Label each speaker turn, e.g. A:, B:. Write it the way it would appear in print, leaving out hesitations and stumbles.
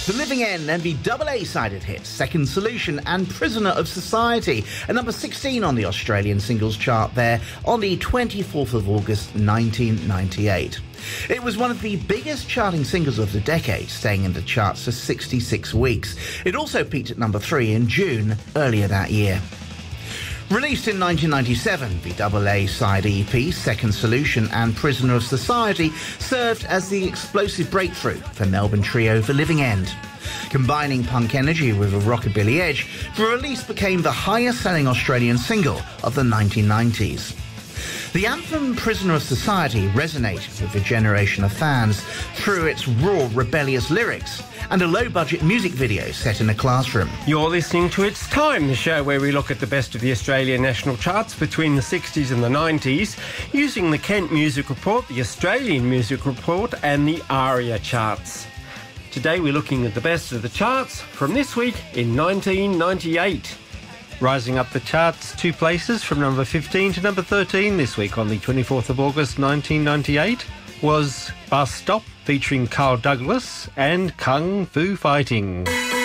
A: The Living End and the double A-sided hits Second Solution and Prisoner of Society, at number 16 on the Australian singles chart there on the 24th of August 1998. It was one of the biggest charting singles of the decade, staying in the charts for 66 weeks. It also peaked at number 3 in June earlier that year. Released in 1997, the double A-side EP Second Solution and Prisoner of Society served as the explosive breakthrough for Melbourne trio The Living End. Combining punk energy with a rockabilly edge, the release became the highest-selling Australian single of the 1990s. The anthem Prisoner of Society resonated with a generation of fans through its raw, rebellious lyrics and a low-budget music video set in a classroom.
B: You're listening to It's Time, the show where we look at the best of the Australian national charts between the 60s and the 90s, using the Kent Music Report, the Australian Music Report and the ARIA charts. Today we're looking at the best of the charts from this week in 1998. Rising up the charts 2 places from number 15 to number 13 this week on the 24th of August 1998 was Bus Stop featuring Carl Douglas and Kung Fu Fighting.